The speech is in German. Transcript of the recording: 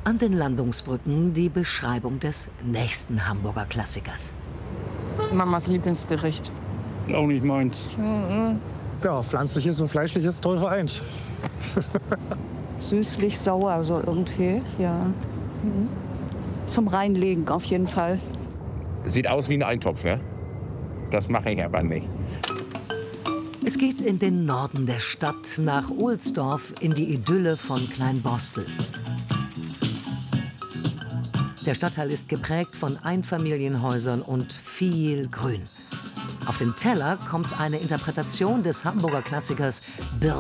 An den Landungsbrücken die Beschreibung des nächsten Hamburger Klassikers. Mamas Lieblingsgericht. Auch nicht meins. Ja, pflanzliches und fleischliches toll vereint. Süßlich, sauer, so irgendwie, ja. Zum Reinlegen auf jeden Fall. Sieht aus wie ein Eintopf, ne? Das mache ich aber nicht. Es geht in den Norden der Stadt, nach Ohlsdorf, in die Idylle von Kleinborstel. Der Stadtteil ist geprägt von Einfamilienhäusern und viel Grün. Auf den Teller kommt eine Interpretation des Hamburger Klassikers Birnen